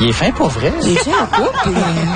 Il est fin pour vrai. Il est en couple.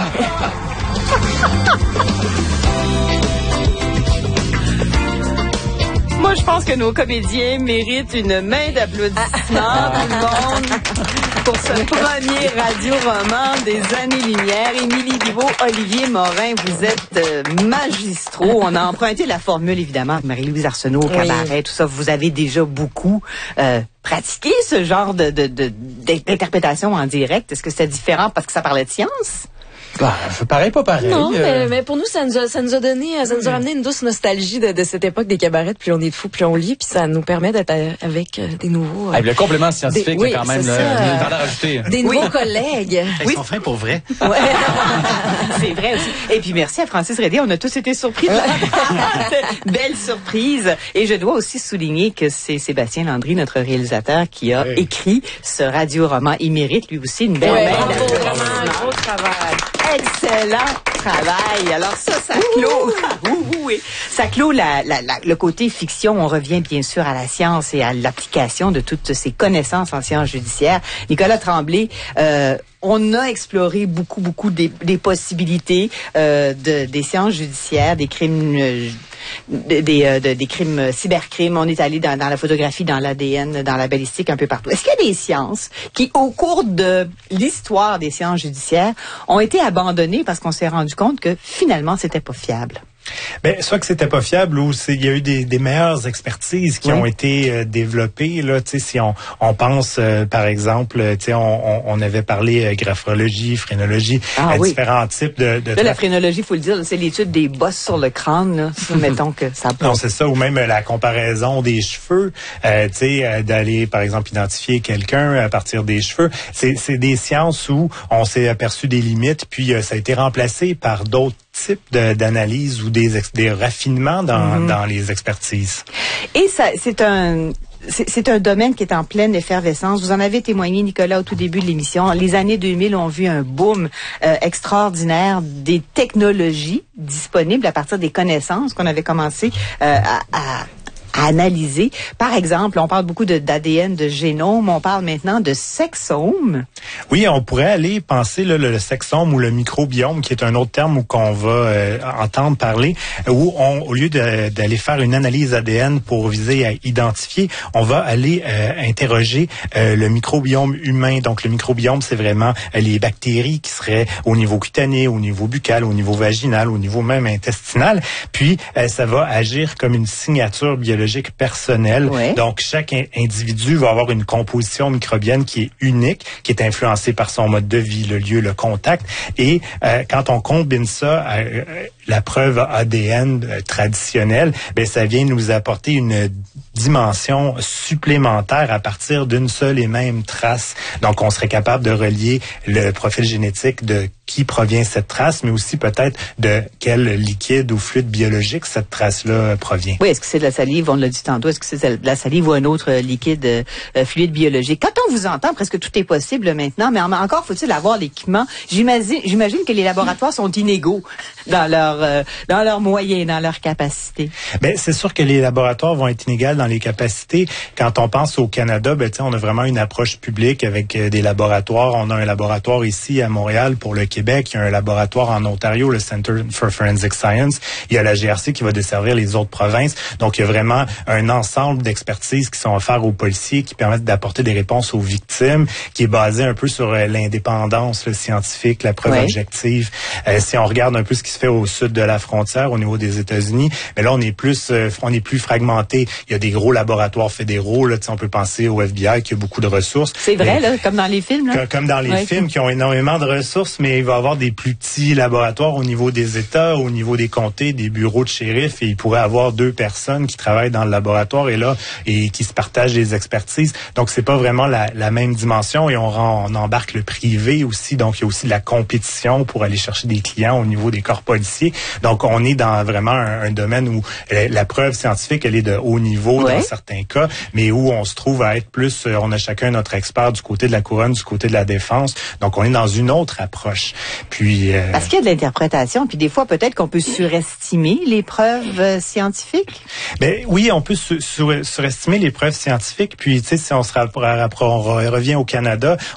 Moi, je pense que nos comédiens méritent une main d'applaudissement, tout le monde, pour ce premier radio-roman des années-lumière. Émilie Bibeau, Olivier Morin, vous êtes magistraux. On a emprunté la formule, évidemment, de Marie-Louise Arsenault, au cabaret, tout ça. Vous avez déjà beaucoup pratiqué ce genre d'interprétation en direct. Est-ce que c'est différent parce que ça parlait de science? Bah, pareil, pas pareil. Non, mais pour nous, ça nous a donné, ça nous a ramené une douce nostalgie de cette époque des cabarets. Plus on est de fous, plus on lit, puis ça nous permet d'être avec des nouveaux. Le complément scientifique, c'est quand même une valeur ajoutée. Des nouveaux collègues. Ils sont fins pour vrai. Ouais. C'est vrai aussi. Et puis merci à Francis Redé, on a tous été surpris de la belle surprise. Et je dois aussi souligner que c'est Sébastien Landry, notre réalisateur, qui a écrit ce radio-roman. Il mérite lui aussi une belle main. Bravo, vraiment un gros travail. Excellent travail. Alors ça clôt. Ça clôt le côté fiction. On revient bien sûr à la science et à l'application de toutes ces connaissances en sciences judiciaires. Nicolas Tremblay, on a exploré beaucoup des possibilités des sciences judiciaires, des crimes des crimes cybercrimes. On est allé dans la photographie, dans l'ADN, dans la balistique, un peu partout. Est-ce qu'il y a des sciences qui, au cours de l'histoire des sciences judiciaires, ont été abandonnées parce qu'on s'est rendu compte que finalement c'était pas fiable? Ben, soit que c'était pas fiable ou il y a eu des meilleures expertises qui ont été développées là, tu sais, si on pense par exemple, tu sais, on avait parlé graphrologie, phrénologie, différents types de là, la phrénologie, faut le dire, c'est l'étude des bosses sur le crâne là, mettons que ça non, c'est ça, ou même la comparaison des cheveux, tu sais, d'aller par exemple identifier quelqu'un à partir des cheveux, c'est des sciences où on s'est aperçu des limites, puis ça a été remplacé par d'autres types d'analyse ou des raffinements dans les expertises. Et ça, c'est un domaine qui est en pleine effervescence. Vous en avez témoigné, Nicolas, au tout début de l'émission. Les années 2000 ont vu un boom extraordinaire des technologies disponibles à partir des connaissances qu'on avait commencé à analyser. Par exemple, on parle beaucoup d'ADN, de génome, on parle maintenant de sexome. Oui, on pourrait aller penser le sexome ou le microbiome, qui est un autre terme qu'on va entendre parler, où au lieu d'aller faire une analyse ADN pour viser à identifier, on va aller interroger le microbiome humain. Donc, le microbiome, c'est vraiment les bactéries qui seraient au niveau cutané, au niveau buccal, au niveau vaginal, au niveau même intestinal. Puis, ça va agir comme une signature biologique personnelle. Ouais. Donc, chaque individu va avoir une composition microbienne qui est unique, qui est influencée par son mode de vie, le lieu, le contact. Et quand on combine ça à la preuve ADN traditionnelle, ben ça vient nous apporter une dimension supplémentaire à partir d'une seule et même trace. Donc, on serait capable de relier le profil génétique de qui provient cette trace, mais aussi peut-être de quel liquide ou fluide biologique cette trace-là provient. Oui, est-ce que c'est de la salive? On l'a dit tantôt. Est-ce que c'est de la salive ou un autre liquide fluide biologique? Quand on vous entend, presque tout est possible maintenant, mais encore faut-il avoir l'équipement. J'imagine que les laboratoires sont inégaux dans leurs moyens, dans leurs capacités. Ben, c'est sûr que les laboratoires vont être inégaux dans les capacités. Quand on pense au Canada, ben, on a vraiment une approche publique avec des laboratoires. On a un laboratoire ici à Montréal pour le Québec. Il y a un laboratoire en Ontario, le Center for Forensic Science. Il y a la GRC qui va desservir les autres provinces. Donc, il y a vraiment un ensemble d'expertises qui sont offertes aux policiers qui permettent d'apporter des réponses aux victimes, qui est basé un peu sur l'indépendance scientifique, la preuve objective. Si on regarde un peu ce qui se fait au sud de la frontière, au niveau des États-Unis, mais là, on est plus fragmenté. Il y a des gros laboratoires fédéraux. Là, on peut penser au FBI qui a beaucoup de ressources. C'est vrai, là, comme dans les films. Là. Comme dans les films qui ont énormément de ressources, mais il va y avoir des plus petits laboratoires au niveau des États, au niveau des comtés, des bureaux de shérif, et il pourrait avoir 2 personnes qui travaillent dans le laboratoire et qui se partagent des expertises. Donc, c'est pas vraiment la même dimension et on embarque le privé aussi. Donc, il y a aussi de la compétition pour aller chercher des clients au niveau des corps policiers. Donc, on est dans vraiment un domaine où la preuve scientifique, elle est de haut niveau dans certains cas, mais où on se trouve à être plus, on a chacun notre expert du côté de la couronne, du côté de la défense. Donc, on est dans une autre approche. Puis parce qu'il y a de l'interprétation, puis des fois peut-être qu'on peut surestimer les preuves scientifiques. Ben oui, on peut surestimer les preuves scientifiques. Puis tu sais, si on revient au Canada,